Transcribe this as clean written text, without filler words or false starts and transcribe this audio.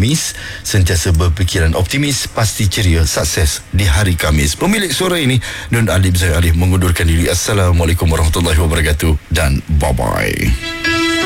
Khamis. Sentiasa berfikiran optimis, pasti ceria, sukses di hari Khamis. Pemilik suara ini Nun Alif Zain Alif mengundurkan diri. Assalamualaikum warahmatullahi wabarakatuh dan bye-bye.